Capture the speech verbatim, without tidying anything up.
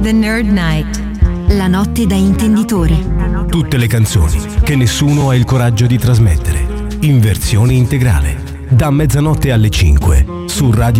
The Nerd Night. La notte da intenditore. Tutte le canzoni che nessuno ha il coraggio di trasmettere, in versione integrale, da mezzanotte alle cinque su Radio